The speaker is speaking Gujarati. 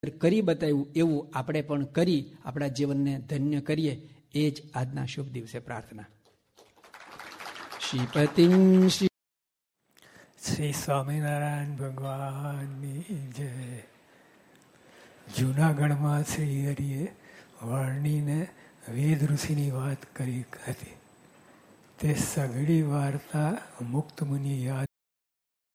કરી બતાવ્યું એવું આપણે પણ કરી આપણા જીવનને ધન્ય કરીએ, એ જ આજના શુભ દિવસે પ્રાર્થના. શ્રીપતિ શ્રી સ્વામિનારાયણ ભગવાનની જય. જૂનાગઢમાં શ્રી હરિએ વર્ણીને વેદ ઋષિની વાત કરી હતી. તે સઘળી વાર્તા મુક્ત મુનિ યાદ